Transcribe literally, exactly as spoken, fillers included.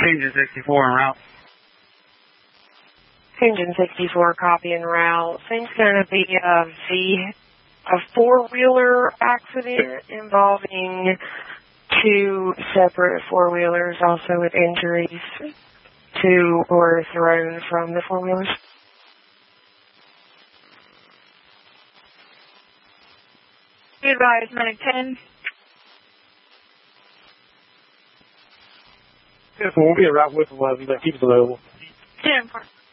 Engine sixty-four en route. Engine sixty-four, copy en route. Seems going to be a V, a four-wheeler accident involving two separate four-wheelers, also with injuries. Two were thrown from the four-wheelers. Advise, Medic ten. Yes, we'll be en route with eleven, but keep it available. ten,